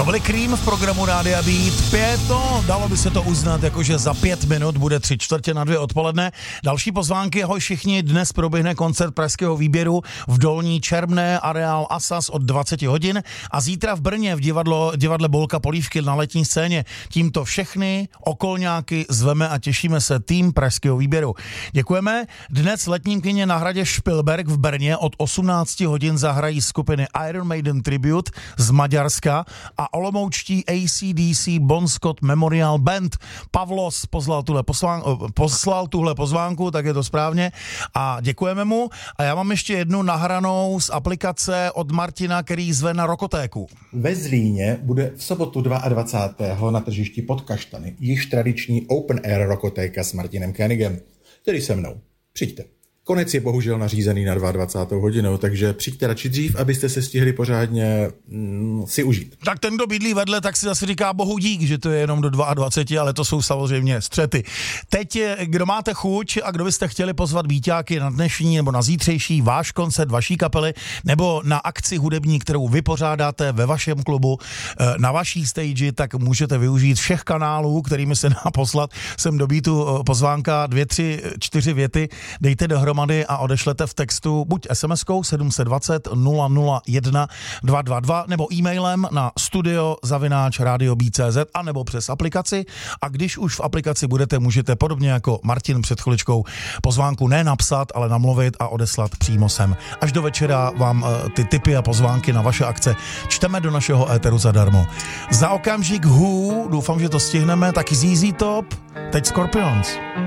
byli Cream v programu Rádia Beat 5, dalo by se to uznat, jakože za 5 minut bude 3:45 odpoledne. Další pozvánky, ahoj všichni, dnes proběhne koncert pražského výběru v Dolní Čermné, areál Asas od 20 hodin a zítra v Brně v divadle Bolka Polívky na letní scéně. Tímto všechny okolňáky zveme a těšíme se, tým pražského výběru. Děkujeme. Dnes v letním kině na hradě Špilberk v Brně od 18 hodin zahrají skupiny Iron Maiden Tribute z Maďarska a olomoučtí AC/DC Bon Scott Memorial Band. Pavlos poslal tuhle pozvánku, tak je to správně a děkujeme mu. A já mám ještě jednu nahranou z aplikace od Martina, který zve na Rokotéku. Ve Zlíně bude v sobotu 22. na tržišti Pod Kaštany již tradiční Open Air Rokotéka s Martinem Koenigem, tedy se mnou. Přijďte. Konec je bohužel nařízený na 22. hodinu, takže přijďte radši dřív, abyste se stihli pořádně si užít. Tak ten, kdo bydlí vedle, tak si zase říká bohu dík, že to je jenom do 22, ale to jsou samozřejmě střety. Teď, kdo máte chuť a kdo byste chtěli pozvat býťáky na dnešní nebo na zítřejší váš koncert, vaší kapely, nebo na akci hudební, kterou vy pořádáte ve vašem klubu, na vaší stage, tak můžete využít všech kanálů, kterými se dá poslat sem do Beatu pozvánka, 2, 3, 4 věty, dejte dohromady a odešlete v textu buď SMS-kou 720 001 222 nebo e-mailem na studio@radiobeat.cz a nebo přes aplikaci. A když už v aplikaci budete, můžete podobně jako Martin před chviličkou pozvánku ne napsat, ale namluvit a odeslat přímo sem. Až do večera vám ty tipy a pozvánky na vaše akce čteme do našeho éteru zadarmo. Za okamžik doufám, že to stihneme, taky ZZ Top, teď Scorpions.